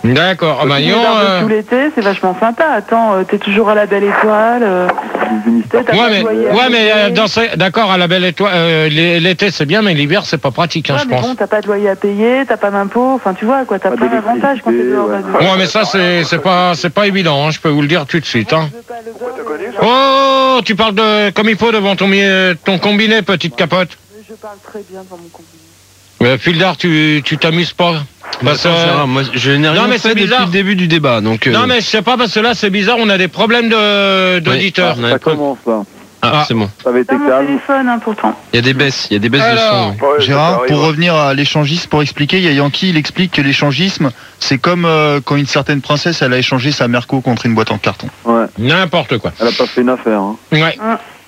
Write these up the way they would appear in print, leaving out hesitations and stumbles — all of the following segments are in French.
D'accord. Tout l'été, c'est vachement sympa. Attends, t'es toujours à la Belle Étoile. D'accord, à la Belle Étoile. L'été, c'est bien, mais l'hiver, c'est pas pratique, je pense. Bon, t'as pas de loyer à payer, t'as pas d'impôts. Enfin, tu vois, quoi, t'as plein d'avantages quand t'es dehors. Ouais, mais ça, c'est pas évident, je peux vous le dire tout de suite. Oh, tu parles comme il faut devant ton combiné, petite capote. Je parle très bien devant mon combiné. Fildar, tu t'amuses pas. Moi, je n'ai rien fait depuis le début du débat. Donc, non, mais je sais pas, parce que là, c'est bizarre, on a des problèmes d'auditeurs. Ça commence, là. C'est bon. Ça avait été calme. Mon téléphone, pourtant. Il y a des baisses de son. Ouais, Gérard, pour revenir à l'échangisme, pour expliquer, il y a Yankee, il explique que l'échangisme, c'est comme quand une certaine princesse, elle a échangé sa Merco contre une boîte en carton. Ouais. N'importe quoi. Elle a pas fait une affaire. Ouais.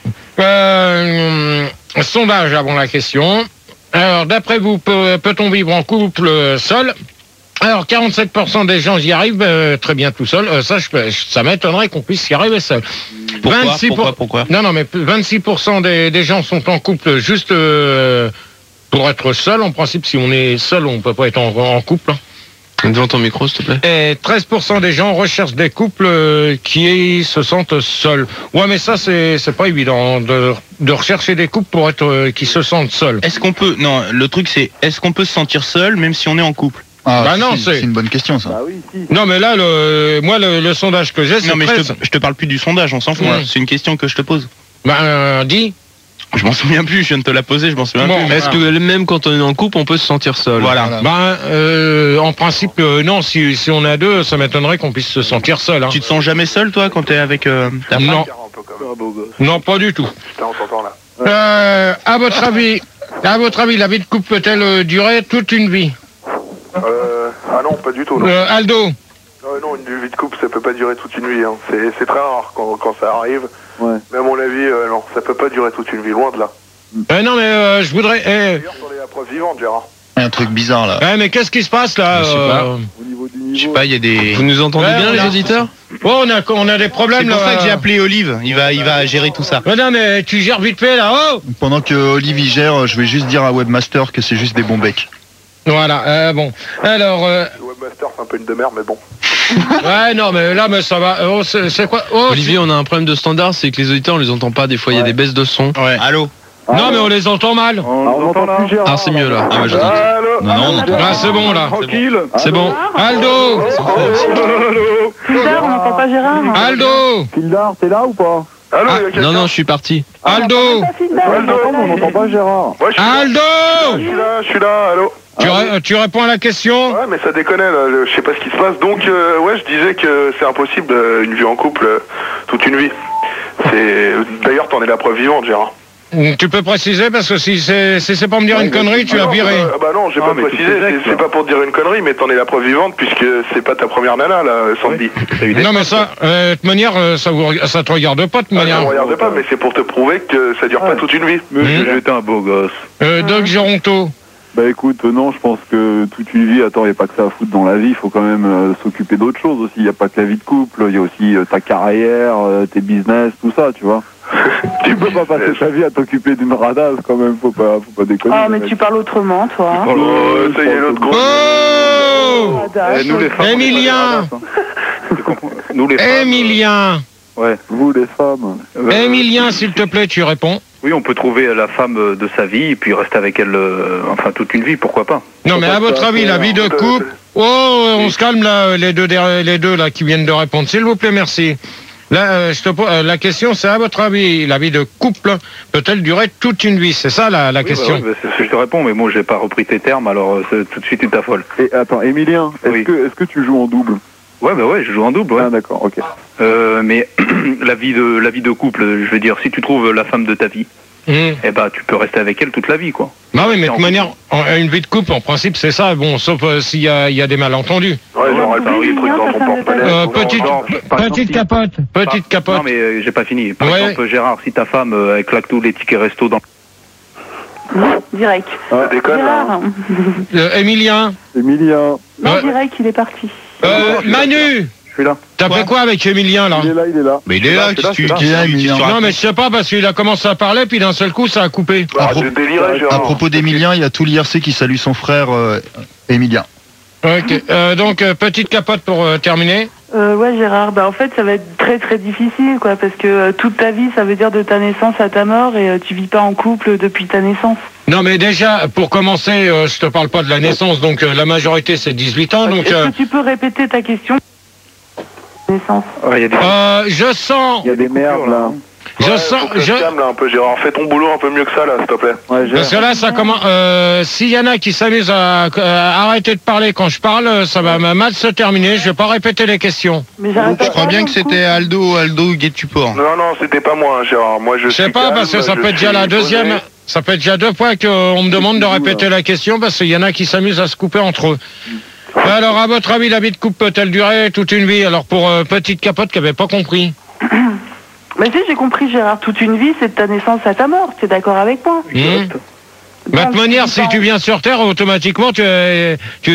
Sondage avant la question. Alors, d'après vous, peut-on vivre en couple seul? Alors, 47% des gens y arrivent très bien tout seul. Ça m'étonnerait qu'on puisse y arriver seul. Pourquoi Non, mais 26% des gens sont en couple juste pour être seul. En principe, si on est seul, on peut pas être en couple. Devant ton micro, s'il te plaît. Et 13% des gens recherchent des couples qui se sentent seuls. Ouais, mais ça, c'est pas évident de rechercher des couples pour être qui se sentent seuls. Est-ce qu'on peut... Non, le truc, c'est... Est-ce qu'on peut se sentir seul, même si on est en couple? Non, c'est une bonne question, ça. Bah oui, si. Non, mais là, le sondage que j'ai, c'est... Non, mais je te parle plus du sondage, on s'en fout. C'est une question que je te pose. Dis. Je m'en souviens plus, je viens de te la poser, je m'en souviens plus. Est-ce que même quand on est en couple, on peut se sentir seul? Voilà. En principe, non, si on est à deux, ça m'étonnerait qu'on puisse se sentir seul. Tu te sens jamais seul, toi, quand t'es avec ta femme? Non, pas du tout. Putain, on t'entend là. À votre avis, la vie de couple peut-elle durer toute une vie? Ah non, pas du tout. Non. Aldo? Non, une vie de couple, ça peut pas durer toute une vie. Hein. C'est très rare quand ça arrive. Ouais. Mais à mon avis, non, ça peut pas durer toute une vie, loin de là. Non, mais je voudrais... D'ailleurs, t'en es la preuve vivante, Gérard. Il y a un truc bizarre, là. Mais qu'est-ce qui se passe, là? Je sais pas. Au niveau du niveau. Je sais pas, il y a des... Vous nous entendez bien, les auditeurs? Oh, on a des problèmes, C'est pour ça que j'ai appelé Olive. Il va gérer tout ça. Non, mais tu gères vite fait, là. Oh! Pendant que Olive y gère, je vais juste dire à Webmaster que c'est juste des bons becs. Voilà, bon. Alors... Le webmaster, c'est un peu une demeure, mais bon. Ouais, non, mais là, mais ça va. Oh, c'est quoi? Oh, Olivier, on a un problème de standard, c'est que les auditeurs, on les entend pas. Des fois, il y a des baisses de son. Ouais. Allô? Non, mais on les entend mal. On entend plus Gérard. Ah, c'est mieux, là. Ah, ouais, j'entends. Non, on entend. Ah, c'est bon, là. Tranquille. C'est bon. Aldo! Fildar, on n'entend pas Gérard. Aldo! Fildar, t'es là ou pas? Allô, il y a quelqu'un? Non, je suis parti. Aldo! On n'entend pas Gérard. Ouais, Aldo! je suis là, allô? Tu réponds à la question? Ouais, mais ça déconne, là, je sais pas ce qui se passe. Donc, ouais, je disais que c'est impossible, une vie en couple, toute une vie. D'ailleurs, t'en es la preuve vivante, Gérard. Tu peux préciser, parce que si c'est pour me dire une connerie, tu vas virer. Bah non, j'ai pas précisé, c'est pas pour te dire une connerie, mais t'en es la preuve vivante, puisque c'est pas ta première nana, là, Sandy. Non, mais ça, de toute manière, ça te regarde pas, de toute manière. Ça me regarde pas, mais c'est pour te prouver que ça dure pas toute une vie. Monsieur, j'étais un beau gosse. Doc Géronto. Bah écoute, non, je pense que toute une vie, attends, il n'y a pas que ça à foutre dans la vie, il faut quand même s'occuper d'autres choses aussi. Il n'y a pas que la vie de couple, il y a aussi ta carrière, tes business, tout ça, tu vois. Tu peux pas passer ta vie à t'occuper d'une radasse quand même, faut pas déconner. Ah, mais tu parles autrement, toi. Oh, ça y est, l'autre gros. Oh! Nous les femmes. Emilien! Nous les femmes. Emilien! Ouais, vous les femmes. Emilien, s'il te plaît, tu réponds. Oui, on peut trouver la femme de sa vie et puis rester avec elle, enfin toute une vie, pourquoi pas. Non, mais à votre avis, la vie de couple... Oh, on se calme là, les deux là qui viennent de répondre. S'il vous plaît, merci. Là, la question, c'est à votre avis, la vie de couple peut-elle durer toute une vie? C'est ça la question. Bah, oui, c'est ce que je te réponds, mais moi j'ai pas repris tes termes, alors tout de suite tu t'affoles. Et attends, Emilien, est-ce que tu joues en double? Ouais, bah ouais, je joue en double, ouais. Ah d'accord, ok. Mais la vie de couple, je veux dire, si tu trouves la femme de ta vie, eh ben tu peux rester avec elle toute la vie, quoi. Bah oui, mais de toute manière, une vie de couple, en principe, c'est ça, bon, sauf s'il y a des malentendus. Ouais, genre, des trucs dans ton porte-monnaie. Petite capote. Non, mais j'ai pas fini. Par exemple, Gérard, si ta femme, elle claque tous les tickets resto dans... Direct. Déconne, là. Emilien. Non, direct, il est parti. Manu. Je suis là. T'as fait quoi avec Emilien, là? Il est là. Mais il est là, qu'est-ce que tu dis? Non, mais je sais pas, parce qu'il a commencé à parler, puis d'un seul coup, ça a coupé. À propos d'Emilien, il y a tout l'IRC qui salue son frère Emilien. Ok. Donc, petite capote pour terminer. Ouais, Gérard, en fait, ça va être très très difficile, quoi, parce que toute ta vie, ça veut dire de ta naissance à ta mort, et tu vis pas en couple depuis ta naissance. Non, mais déjà, pour commencer, je te parle pas de la naissance, donc la majorité, c'est 18 ans. Donc, est-ce que tu peux répéter ta question? Naissance. Je sens... Il y a des merdes, là. Je sens... Je calme, là, un peu, Gérard. Fais ton boulot un peu mieux que ça, là, s'il te plaît. Parce que là, ça commence... s'il y en a qui s'amusent à arrêter de parler quand je parle, ça va mal se terminer. Je vais pas répéter les questions. Mais Je crois bien que c'était Aldo Guet-Tuport. Non, c'était pas moi, Gérard. Moi, je sais pas, parce que ça peut être déjà la deuxième... Ça fait déjà 2 fois qu'on me demande de répéter la question, parce qu'il y en a qui s'amusent à se couper entre eux. Alors, à votre avis, la vie de couple peut-elle durer toute une vie? Alors, pour petite capote qui avait pas compris. Mais si, j'ai compris, Gérard. Toute une vie, c'est de ta naissance à ta mort. Tu es d'accord avec moi? De toute manière, si tu viens sur Terre, automatiquement, tu es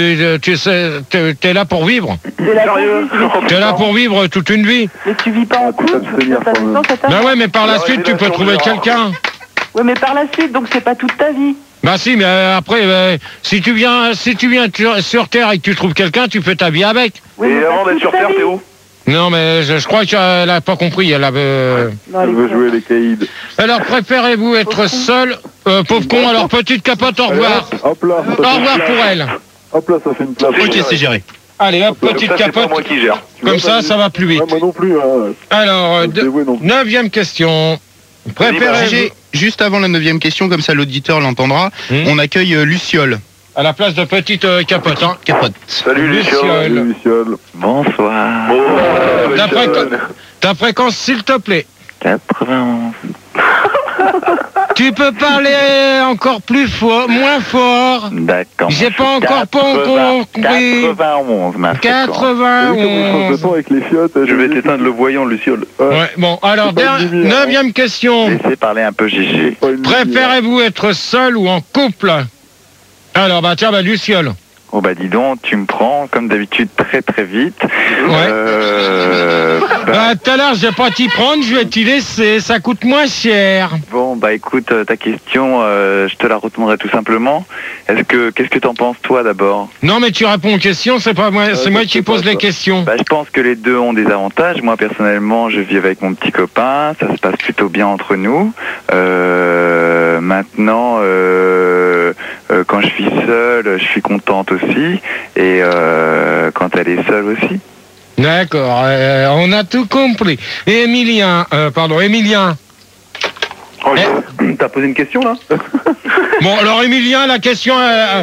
là pour vivre. Tu es là pour vivre toute une vie. Mais tu vis pas en couple, c'est de ta naissance à ta mort. Ben ouais, mais par la suite, tu peux trouver quelqu'un. Ouais, mais par la suite, donc c'est pas toute ta vie. Bah si, mais après, si tu viens sur Terre et que tu trouves quelqu'un, tu fais ta vie avec. Oui, et avant d'être sur Terre, t'es où? Non, mais je crois qu'elle a pas compris. Elle veut jouer les caïds. Alors, préférez-vous être seul, pauvre con? Alors, petite capote, au revoir. Hop là. Au revoir pour elle. Hop là, ça fait une place. Ok, c'est géré. Allez, hop, petite capote. C'est moi qui gère. Comme ça va plus vite. Moi non plus. Alors, 9e question. Préférez-vous... Juste avant la 9e question, comme ça l'auditeur l'entendra, on accueille Luciole. À la place de petite capote, hein. Capote. Salut Luciole. Bonsoir. Ta fréquence, s'il te plaît. 91. Tu peux parler encore plus fort, moins fort. D'accord. J'ai pas encore compris. 91, ma 91. Avec les fiottes, je vais t'éteindre le voyant, Luciole. Ouais, bon, alors, 9e question. Laissez parler un peu Gégé. Préférez-vous être seul ou en couple? Alors, tiens, Luciole. Oh dis donc, tu me prends comme d'habitude très très vite. Ouais. Tout à l'heure, je vais pas t'y prendre, je vais t'y laisser, ça coûte moins cher. Bon, écoute, ta question, je te la retournerai tout simplement. Qu'est-ce que t'en penses toi d'abord? Non, mais tu réponds aux questions, c'est pas moi, c'est moi qui pose les questions. Je pense que les deux ont des avantages. Moi personnellement, je vis avec mon petit copain, ça se passe plutôt bien entre nous. Maintenant, quand je suis seule, je suis contente aussi, et quand elle est seule aussi. D'accord, on a tout compris. Et Emilien. T'as posé une question là? Bon, alors Emilien, la question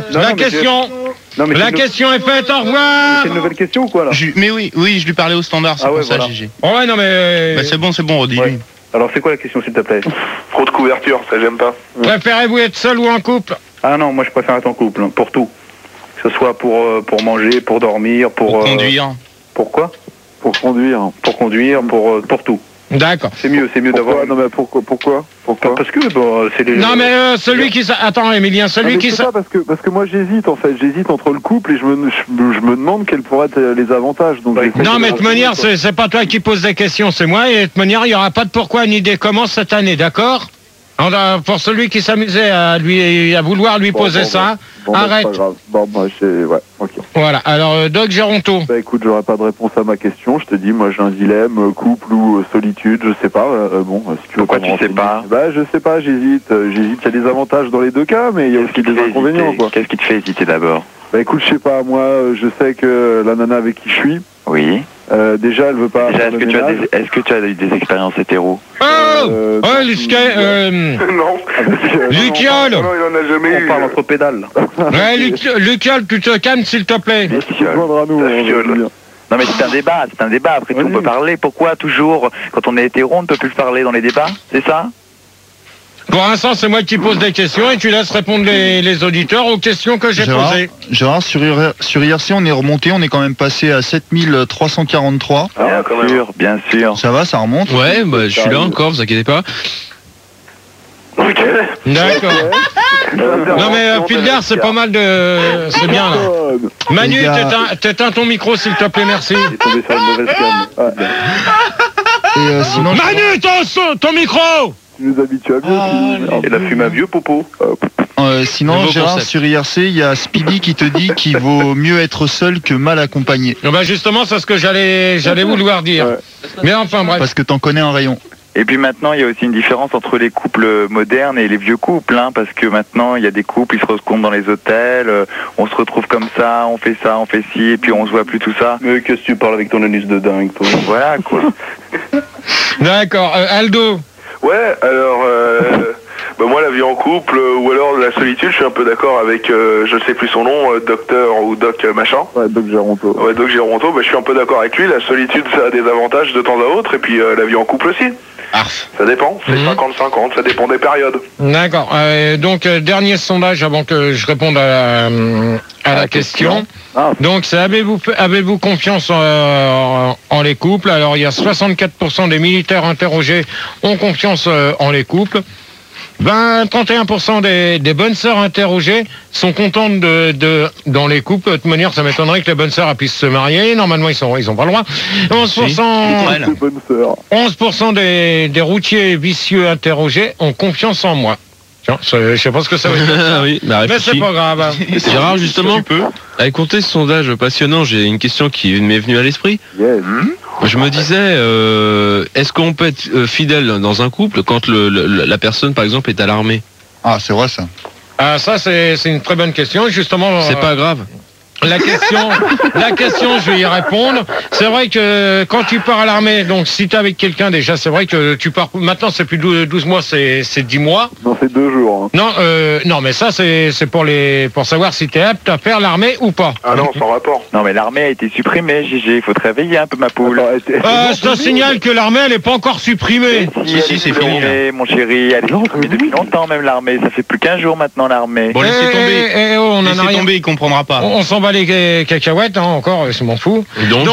est faite, au revoir. C'est une nouvelle question ou quoi là? Mais oui, je lui parlais au standard, c'est pour ça, Gégé. Oh ouais, non mais... c'est bon, redis-lui. Ouais. Alors c'est quoi la question s'il te plaît? Trop de couverture, ça j'aime pas. Préférez-vous être seul ou en couple? Ah non, moi je préfère être en couple, pour tout. Que ce soit pour manger, pour dormir, pour conduire. Pourquoi? Pour conduire. Pour conduire, pour tout. D'accord. C'est mieux d'avoir... Non mais pourquoi? Parce que c'est les... Non mais celui qui... Attends Emilien, celui qui... Parce que moi j'hésite en fait, entre le couple et je me demande quels pourraient être les avantages. Donc non mais de toute manière, c'est pas toi qui pose des questions, c'est moi, et de toute manière, il n'y aura pas de pourquoi ni des comment cette année, d'accord? Pour celui qui s'amusait à vouloir lui poser ça, arrête. C'est pas grave. Ouais, ok. Voilà, alors Doc Géronto. Écoute, j'aurais pas de réponse à ma question, je te dis, moi j'ai un dilemme, couple ou solitude, je sais pas, si tu veux. Pourquoi tu sais pas? Je sais pas, j'hésite, il y a des avantages dans les deux cas, mais il y a aussi des inconvénients, quoi. Qu'est-ce qui te fait hésiter d'abord? Écoute, je sais pas, moi, je sais que la nana avec qui je suis... Oui. Déjà, elle veut pas... Déjà, est-ce que tu as eu des expériences hétéro? Non. Luciole. Non, il en a jamais eu. On parle entre pédales. Ouais, Luciole, tu te calmes s'il te plaît. Non mais c'est un débat. Après tout, on peut parler. Pourquoi toujours, quand on est hétéro, on ne peut plus parler dans les débats? C'est ça? Pour l'instant, c'est moi qui pose des questions et tu laisses répondre les auditeurs aux questions que j'ai posées. Gérard, sur IRC, on est remonté, on est quand même passé à 7343. Bien sûr. Ça va, ça remonte? Ouais, je suis là encore, vous inquiétez pas. Ok. D'accord. Non mais Pildar, c'est pas mal de... C'est bien là. Manu, t'éteins ton micro s'il te plaît, merci. Il est tombé sur une mauvaise cam. Et sinon, Manu, ton micro! Tu nous habitues à mieux. Et la fume à vieux popo. Sinon, Nouveau Gérard, concept. sur IRC, il y a Speedy qui te dit qu'il vaut mieux être seul que mal accompagné. Bah justement, c'est ce que j'allais vouloir dire. Ouais. Mais enfin, bref. Parce que t'en connais un rayon. Et puis maintenant, il y a aussi une différence entre les couples modernes et les vieux couples, hein, parce que maintenant, il y a des couples, ils se rencontrent dans les hôtels, on se retrouve comme ça, on fait ci, et puis on se voit plus tout ça. Mais qu'est-ce que tu parles avec ton anus de dingue, toi? Voilà, quoi. D'accord. Aldo. Ouais, alors, moi, la vie en couple, ou alors la solitude, je suis un peu d'accord avec, je sais plus son nom, docteur ou doc machin. Ouais, Doc Géronto. Ouais, Doc Géronto, je suis un peu d'accord avec lui, la solitude, ça a des avantages de temps à autre, et puis la vie en couple aussi. Ça dépend, c'est 50-50, ça dépend des périodes. D'accord. Donc, dernier sondage avant que je réponde à la question. Ah. Donc, c'est avez-vous confiance en les couples? Alors, il y a 64% des militaires interrogés ont confiance en les couples. 31% des bonnes sœurs interrogées sont contentes dans les couples. De toute manière, ça m'étonnerait que les bonnes sœurs puissent se marier. Normalement, ils ont pas le droit. 11% des routiers vicieux interrogés ont confiance en moi. Tiens, je sais pas ce que ça veut dire. Oui, Mais c'est pas grave. Gérard, justement, à compter ce sondage passionnant, j'ai une question qui m'est venue à l'esprit. Yes. Je me disais, est-ce qu'on peut être fidèle dans un couple quand la personne, par exemple, est à l'armée? Ah, c'est vrai ça. Ah, ça, c'est une très bonne question. Justement, C'est pas grave. La question, je vais y répondre. C'est vrai que quand tu pars à l'armée, donc si tu es avec quelqu'un déjà, c'est vrai que tu pars. Maintenant, c'est plus 12 mois, c'est 10 mois. Non, c'est 2 jours. Hein. Non, mais ça, c'est pour savoir si tu es apte à faire l'armée ou pas. Ah non, sans rapport. Non, mais l'armée a été supprimée, GG, il faut te réveiller un peu, ma poule. Je te signale que l'armée, elle est pas encore supprimée. Si, c'est fini, mon chéri, elle est supprimée depuis longtemps, même l'armée, ça fait plus qu'un jour maintenant, l'armée. Bon, laissez tomber. On en a Laissez rien. tomber, il comprendra pas. On s'en bat les cacahuètes, hein, encore, je m'en fous.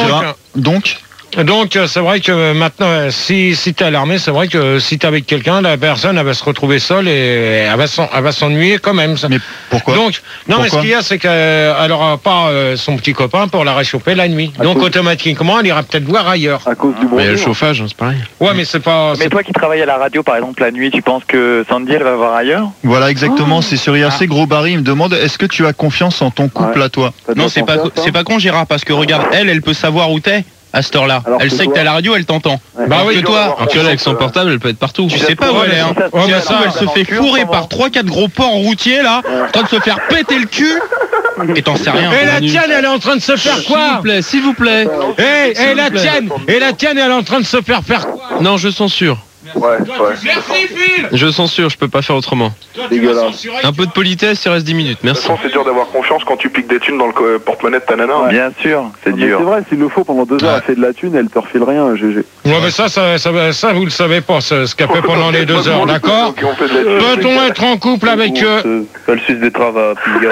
Donc, c'est vrai que maintenant, si t'es à l'armée, c'est vrai que si t'es avec quelqu'un, la personne, elle va se retrouver seule et elle va s'ennuyer quand même. Mais pourquoi? Donc, mais ce qu'il y a, c'est qu'elle aura pas son petit copain pour la réchauffer la nuit. Donc, automatiquement, elle ira peut-être voir ailleurs. À cause du bon Mais le jour. chauffage, c'est pareil. Ouais, mais c'est pas... Mais toi qui travailles à la radio, par exemple, la nuit, tu penses que Sandy, elle va voir ailleurs? Voilà, exactement. C'est sur IRC. Gros Barry, il me demande, est-ce que tu as confiance en ton couple à toi? T'as Non, déjà c'est pas, pensé à ça c'est pas con, Gérard, parce que regarde, elle peut savoir où t'es à cette heure-là. Alors Elle que sait que toi- t'es à la radio, elle t'entend. Bah Alors oui, que toi, En tout cas, avec son portable, elle peut être partout. tu sais pas où elle est. Hein. Ouais, Si mais elle ça, se fait fourrer par 3-4 gros porcs routiers là, en train de se faire péter le cul, et t'en sais rien. Et la tienne, elle est en train de se faire quoi? S'il vous plaît. Et la tienne, elle est en train de se faire quoi? Non, je censure. Ouais. Merci, Phil. Je censure, je peux pas faire autrement. Dégueulasse. Un peu de politesse, il reste 10 minutes. De toute Merci. façon, c'est dur d'avoir confiance quand tu piques des thunes dans le porte-monnaie de ta nana. hein. Bien sûr, c'est Mais dur. c'est vrai, s'il le faut, pendant 2 heures, elle fait de la thune, elle te refile rien, GG. Ouais, mais ça, vous le savez pas, ce qu'elle fait pendant les 2 heures, d'accord? Qui ont fait de la thune. Peut-on être en couple avec eux? Pas le suce des travaux, Pilgard.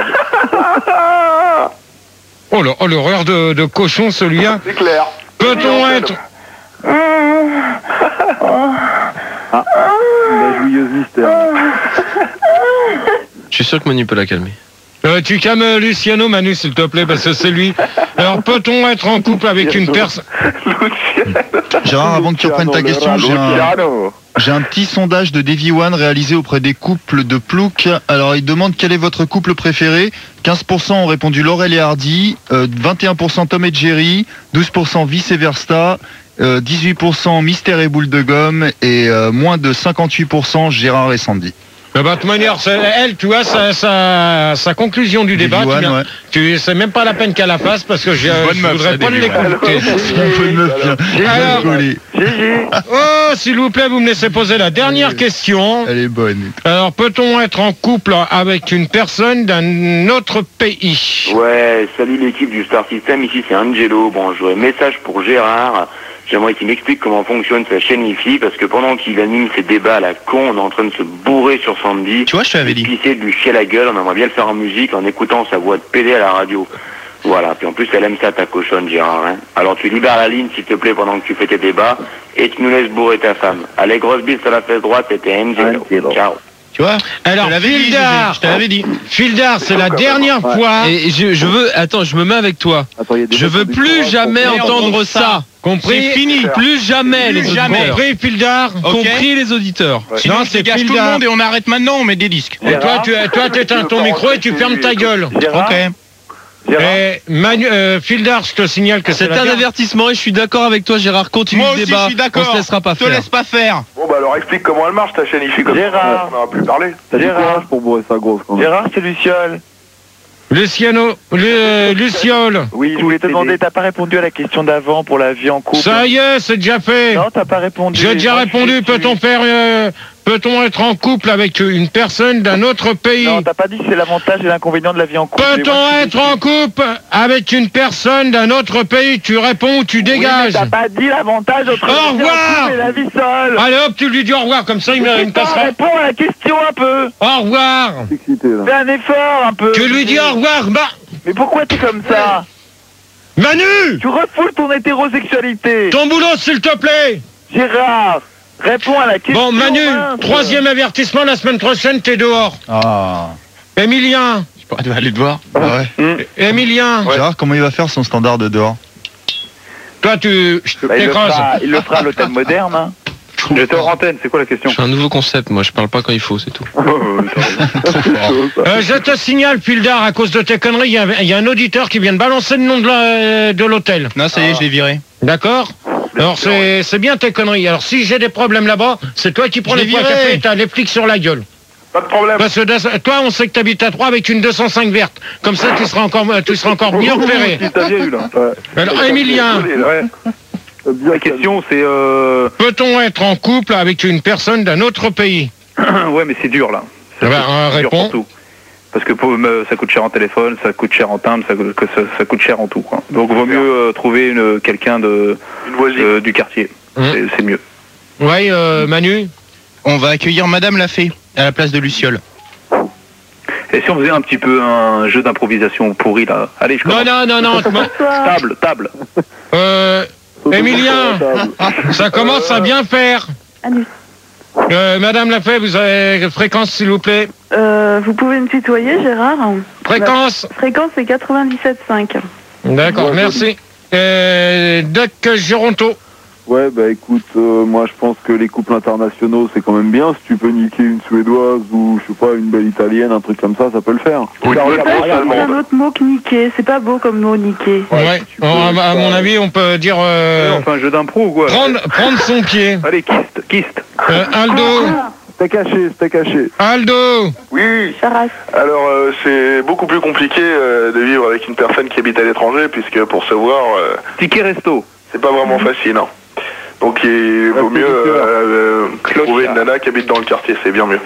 Oh, l'horreur de cochon, celui-là. C'est clair. Peut-on être... La jouilleuse mystère. Je suis sûr que Manu peut la calmer. Tu calmes Luciano, Manu, s'il te plaît, parce que c'est lui. Alors, peut-on être en couple avec une personne... Gérard, avant que tu reprennes ta question, j'ai un petit sondage de Davy One réalisé auprès des couples de Plouc. Alors, il demande quel est votre couple préféré. 15% ont répondu Laurel et Hardy, 21% Tom et Jerry, 12% Vice et Versta, 18% Mystère et Boule de Gomme et moins de 58% Gérard et Sandy. De toute manière, elle, tu vois, sa conclusion du débat, Davy One, c'est même pas la peine qu'elle la fasse, parce que je voudrais pas l'écouter. Alors, oh, s'il vous plaît, vous me laissez poser la dernière question. Elle est bonne. Alors, peut-on être en couple avec une personne d'un autre pays? Ouais, salut l'équipe du Star System, ici c'est Angelo. Bon, j'aurais un message pour Gérard. J'aimerais qu'il m'explique comment fonctionne sa chaîne Wi-Fi, parce que pendant qu'il anime ses débats à la con, on est en train de se bourrer sur Sandy. Tu vois, je te l'avais dit. Pisser, de lui chier la gueule, on aimerait bien le faire en musique, en écoutant sa voix de PD à la radio. Voilà, puis en plus elle aime ça ta cochonne, Gérard. Hein. Alors tu libères la ligne, s'il te plaît, pendant que tu fais tes débats, et tu nous laisses bourrer ta femme. Allez, grosse bise sur la fesse droite, c'était Angelo. Ciao. Tu vois? Alors, Fildar, je te l'avais dit. Fildar, c'est la dernière fois. Et je veux, attends, je me mets avec toi. Je veux plus jamais entendre ça. Compris? C'est fini. Plus jamais les auditeurs. Compris, Fildar? Compris les auditeurs. Sinon, c'est gâche tout le monde et on arrête maintenant, on met des disques. Et toi, tu éteins ton micro et tu fermes ta gueule. Ok. Et Fildar, je te signale que C'est un avertissement et je suis d'accord avec toi, Gérard. Continue Moi le aussi, débat. je suis d'accord. On se laissera pas Je te faire. laisse pas faire. Bon, bah alors explique comment elle marche ta chaîne IFI comme Gérard. ça. On n'aura plus parlé. Gérard, pour bourrer sa grosse quand même. Gérard, c'est Luciole. Luciole. Oui, je voulais te demander, t'as pas répondu à la question d'avant pour la vie en couple. Ça y est, c'est déjà fait. Non, t'as pas répondu. J'ai déjà Moi, répondu. Peut-on être en couple avec une personne d'un autre pays? Non, t'as pas dit que c'est l'avantage et l'inconvénient de la vie en couple. Peut-on être en couple avec une personne d'un autre pays? Tu réponds ou tu dégages. T'as pas dit l'avantage entre Au revoir. et la vie seule. Allez hop, tu lui dis au revoir, comme ça il me passera. Réponds à la question un peu. Au revoir. Fais un effort un peu. Tu lui dis au revoir, Mais pourquoi t'es comme ça? Manu. Tu refoules ton hétérosexualité. Ton boulot, s'il te plaît. Gérard, réponds à la question. Bon, Manu, troisième avertissement, la semaine prochaine, t'es dehors. Ah. Emilien. Je dois aller te voir. Ah ouais. Emilien. Gérard, comment il va faire son standard de dehors? Toi, tu t'écrases. Il le fera à l'hôtel moderne. Hein. J'étais hors antenne, c'est quoi la question? Je fais un nouveau concept, moi je parle pas quand il faut, c'est tout. Je te signale, Fildar, à cause de tes conneries, il y a un auditeur qui vient de balancer le nom de l'hôtel. Non, ça y est, je l'ai viré. D'accord? Alors c'est bien tes conneries. Alors si j'ai des problèmes là-bas, c'est toi qui prends les points café et t'as les flics sur la gueule. Pas de problème. Parce que toi, on sait que t'habites à 3 avec une 205 verte. Comme ça, tu seras encore mieux repéré. T'as bien eu là. Alors, Emilien. La question c'est Peut-on être en couple avec une personne d'un autre pays? ouais, mais c'est dur là. C'est dur réponds. pour tout. Parce que ça coûte cher en téléphone, ça coûte cher en timbre, ça coûte cher en tout, quoi. Donc vaut mieux trouver quelqu'un du quartier. C'est mieux. Ouais, Manu. On va accueillir Madame Lafay à la place de Luciole. Et si on faisait un petit peu un jeu d'improvisation pourri là? Allez, je commence. Non. Table. Emilien, ça commence à bien faire. Madame Lafay, vous avez fréquence, s'il vous plaît? Vous pouvez me tutoyer, Gérard? Fréquence? Fréquence, c'est 97.5. D'accord, merci. Doc Gironto. Ouais, bah écoute, moi je pense que les couples internationaux c'est quand même bien. Si tu peux niquer une Suédoise ou je sais pas, une belle Italienne, un truc comme ça peut le faire. C'est un autre mot que niquer, c'est pas beau comme mot niquer. Ouais, à mon avis on peut dire... on fait un jeu d'impro ou quoi? Prendre son pied. Allez, kist. Aldo. C'était caché. Aldo. Oui. Charas. Alors c'est beaucoup plus compliqué de vivre avec une personne qui habite à l'étranger puisque pour se voir... Ticket resto. C'est pas vraiment facile, non. Donc il vaut mieux trouver une nana qui habite dans le quartier, c'est bien mieux.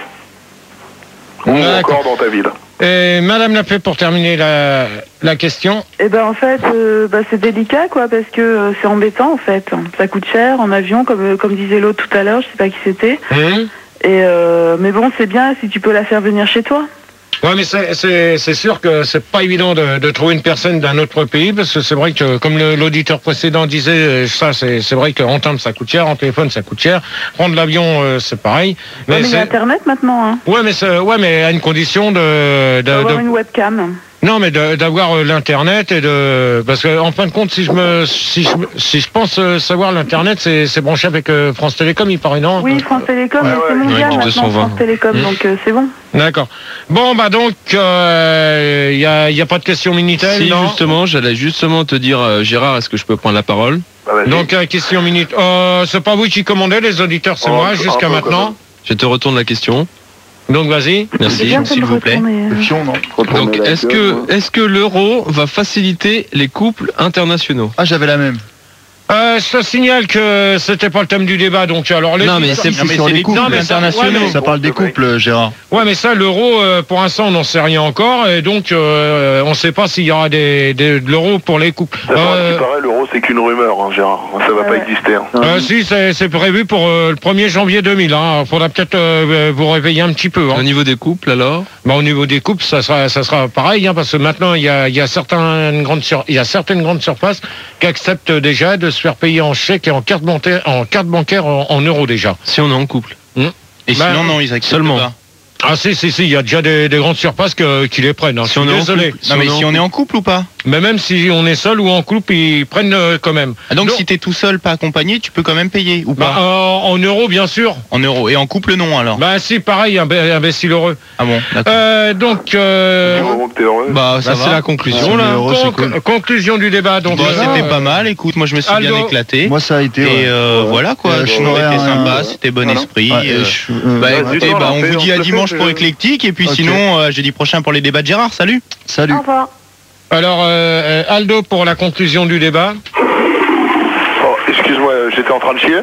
Ou encore dans ta ville. Et Madame Lafay, pour terminer la question. Eh ben en fait, c'est délicat quoi, parce que c'est embêtant en fait. Ça coûte cher en avion, comme disait l'autre tout à l'heure, je sais pas qui c'était. Et mais bon, c'est bien si tu peux la faire venir chez toi. Ouais, mais c'est sûr que c'est pas évident de trouver une personne d'un autre pays, parce que c'est vrai que, comme l'auditeur précédent disait, ça c'est vrai qu'en timbre ça coûte cher, en téléphone ça coûte cher, prendre l'avion c'est pareil. Mais il y a Internet maintenant. Hein. Ouais, mais à une condition d'avoir une webcam. Non, mais d'avoir l'internet et parce que en fin de compte, si je pense savoir l'internet, c'est branché avec France Télécom, il paraît, non? Oui, France Télécom, c'est mondial maintenant, France Télécom, donc c'est bon. D'accord. Bon, bah donc, y a pas de question Minitel, si, non? justement, j'allais justement te dire, Gérard, est-ce que je peux prendre la parole? Donc, question Minitel. C'est pas vous qui commandez, les auditeurs, c'est moi, jusqu'à maintenant. Je te retourne la question. Donc vas-y. Merci, s'il vous plaît. Donc est-ce que l'euro va faciliter les couples internationaux? Ah, j'avais la même. Je te signale que c'était pas le thème du débat, donc alors les... Non, mais c'est sur les couples internationaux. Ça parle des couples, Gérard. Ouais, mais ça, l'euro, pour l'instant, on n'en sait rien encore, et donc on sait pas s'il y aura de l'euro pour les couples. Il paraît, l'euro, c'est qu'une rumeur, hein, Gérard. Ça va pas exister. Hein. Si, c'est prévu pour le 1er janvier 2000. Hein. Faudra peut-être vous réveiller un petit peu. Hein. Au niveau des couples, alors? Bah, au niveau des couples, ça sera pareil, hein, parce que maintenant, il y a certaines grandes surfaces qui acceptent déjà de se faire payer en chèque et en carte bancaire en euros déjà. Si on est en couple. Et sinon, non, ils acceptent seulement. pas. Ah si, il y a déjà des grandes surfaces qui les prennent. Hein. Si on est désolé. Non mais si on est en couple ou pas? Mais même si on est seul ou en couple, ils prennent quand même. Ah donc si t'es tout seul, pas accompagné, tu peux quand même payer ou pas? En euros bien sûr. En euros. Et en couple non alors? Bah si, pareil, imbécile heureux. Ah bon, d'accord. Donc... t'es heureux. Bah ça c'est la conclusion là. Conclusion du débat. Donc c'était pas mal, écoute, moi je me suis bien éclaté. Moi ça a été... Et voilà quoi, c'était sympa, c'était bon esprit. Écoutez, on vous dit à dimanche pour Éclectique et puis sinon jeudi prochain pour les débats de Gérard. Salut. Au revoir. Alors Aldo pour la conclusion du débat. Oh, excuse-moi, j'étais en train de chier.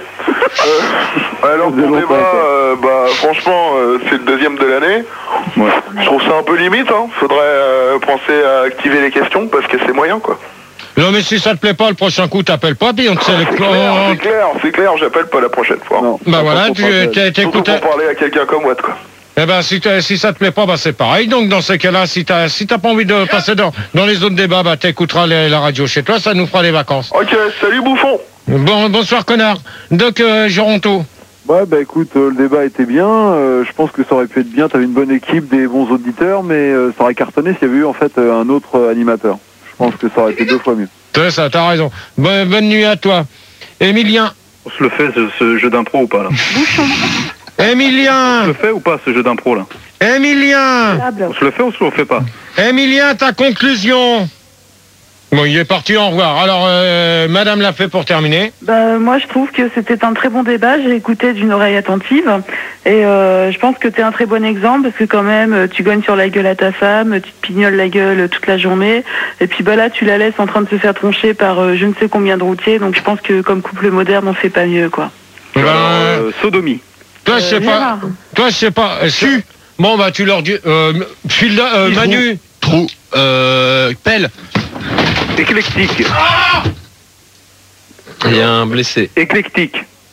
Alors pour le débat, franchement c'est le deuxième de l'année. Ouais. Je trouve ça un peu limite, hein. Faudrait penser à activer les questions parce que c'est moyen quoi. Non mais si ça te plaît pas, le prochain coup t'appelles pas, puis on te c'est clair, j'appelle pas la prochaine fois. Non, bah voilà, t'écoutes. Pour parler à quelqu'un comme Watt quoi. Eh ben si ça te plaît pas, bah c'est pareil. Donc dans ces cas-là, si t'as pas envie de passer dans les autres débats, bah t'écouteras la radio chez toi, ça nous fera des vacances. Ok, salut bouffon. Bonsoir connard. Donc Geronto. Ouais bah écoute, le débat était bien, je pense que ça aurait pu être bien, t'avais une bonne équipe, des bons auditeurs, mais ça aurait cartonné s'il y avait eu en fait un autre animateur. Je pense que ça aurait été 2 fois mieux. C'est ça, t'as raison. Bonne nuit à toi. Emilien. On se le fait ce jeu d'impro ou pas là? Emilien. On se le fait ou pas ce jeu d'impro là? Emilien. On se le fait ou on se le fait pas? Emilien, ta conclusion. Bon, il est parti, au revoir. Alors, madame l'a fait pour terminer. Moi, je trouve que c'était un très bon débat. J'ai écouté d'une oreille attentive. Et je pense que tu es un très bon exemple parce que quand même, tu gagnes sur la gueule à ta femme, tu te pignoles la gueule toute la journée. Et puis là, tu la laisses en train de se faire troncher par je ne sais combien de routiers. Donc, je pense que comme couple moderne, on fait pas mieux, quoi. Sodomie. Toi, je sais pas. Su. Bon, bah, tu leur dis... Manu. Trou. Pelle. Éclectique. Il y a un blessé. Éclectique.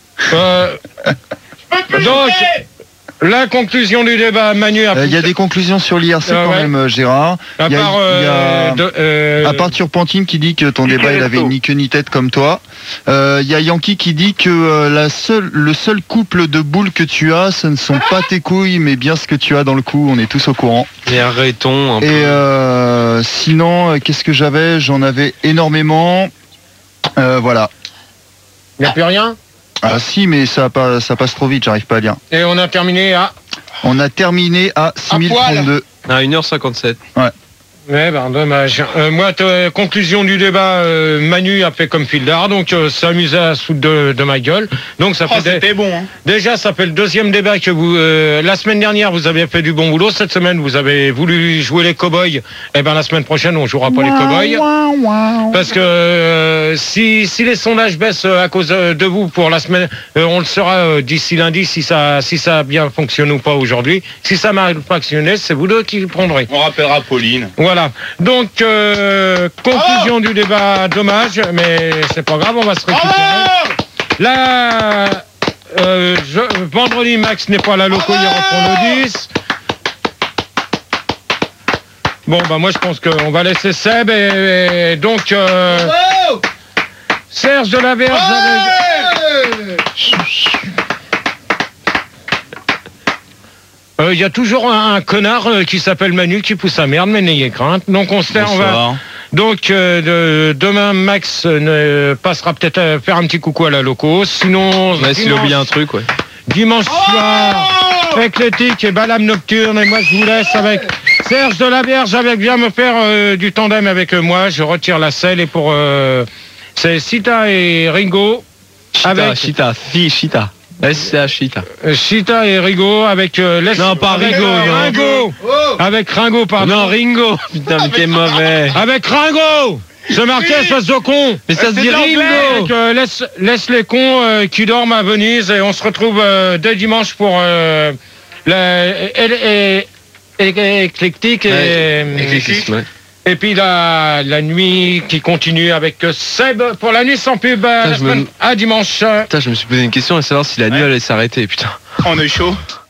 Donc, la conclusion du débat, Manu. Il y a des conclusions sur l'IRC quand même, Gérard. À part Turpentine qui dit que ton débat il avait ni queue ni tête comme toi. Il y a Yankee qui dit que le seul couple de boules que tu as, ce ne sont pas tes couilles, mais bien ce que tu as dans le cou. On est tous au courant. Et arrêtons un peu. Et sinon, qu'est-ce que j'avais? J'en avais énormément. Voilà. Il n'y a plus rien? Ah si, mais ça passe trop vite, j'arrive pas à lire. Et on a terminé à 6032. À 1h57. Ouais. Ouais, ben dommage. Moi, conclusion du débat, Manu a fait comme Fildard, donc s'amuser à se foutre de ma gueule. Donc ça fait c'était bon. Hein. Déjà, ça fait le deuxième débat que vous. La semaine dernière, vous avez fait du bon boulot. Cette semaine, vous avez voulu jouer les cow-boys. Eh ben la semaine prochaine, on jouera pas les cow-boys. Parce que si les sondages baissent à cause de vous pour la semaine, on le saura d'ici lundi si ça a bien fonctionné ou pas aujourd'hui. Si ça m'a fonctionné, c'est vous deux qui le prendrez. On rappellera Pauline. Voilà. Donc, conclusion du débat, dommage, mais c'est pas grave, on va se récupérer. Là, vendredi, Max n'est pas à la loco, il reprend le 10. Bon, bah moi je pense qu'on va laisser Seb et donc Serge de la Verge avec... Il y a toujours un connard qui s'appelle Manu qui pousse sa merde, mais n'ayez crainte. Donc on va. Donc demain Max passera peut-être faire un petit coucou à la loco. Sinon, s'il oublie un truc, ouais. Dimanche soir, Éclectique et Balame Nocturne. Et moi je vous laisse avec Serge de la Verge avec bien me faire du tandem avec moi. Je retire la selle et pour c'est Chita et Ringo. Chita. Chita. Chita et Ringo avec non, pas Ringo, Ringo. Avec Ringo, pardon. Non, Ringo. Putain, mais t'es mauvais. Avec Ringo. Se marquer, espèce de con. Mais ça se dit Ringo. Laisse les cons qui dorment à Venise et on se retrouve dès dimanche pour Éclectique Éclectisme, ouais. Et puis la nuit qui continue avec Seb pour la nuit sans pub à dimanche. Putain, je me suis posé une question à savoir si la nuit allait s'arrêter, putain. On est chaud.